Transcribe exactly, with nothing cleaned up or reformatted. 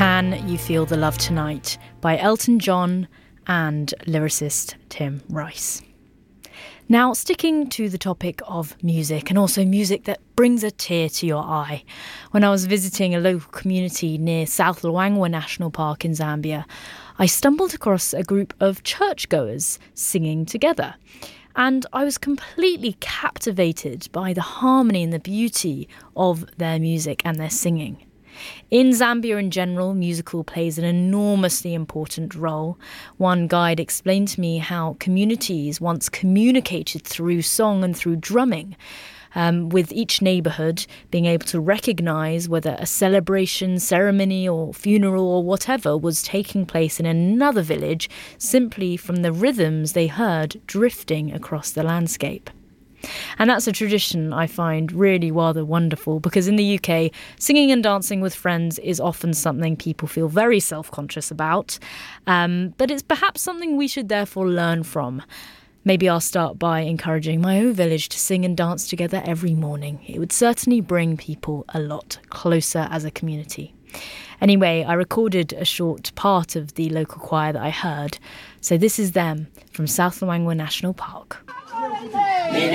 Can You Feel the Love Tonight by Elton John and lyricist Tim Rice. Now, sticking to the topic of music, and also music that brings a tear to your eye. When I was visiting a local community near South Luangwa National Park in Zambia, I stumbled across a group of churchgoers singing together. And I was completely captivated by the harmony and the beauty of their music and their singing. In Zambia in general, musical plays an enormously important role. One guide explained to me how communities once communicated through song and through drumming, um, with each neighbourhood being able to recognise whether a celebration, ceremony or funeral or whatever was taking place in another village simply from the rhythms they heard drifting across the landscape. And that's a tradition I find really rather wonderful, because in the U K, singing and dancing with friends is often something people feel very self-conscious about. Um, but it's perhaps something we should therefore learn from. Maybe I'll start by encouraging my own village to sing and dance together every morning. It would certainly bring people a lot closer as a community. Anyway, I recorded a short part of the local choir that I heard. So this is them from South Luangwa National Park.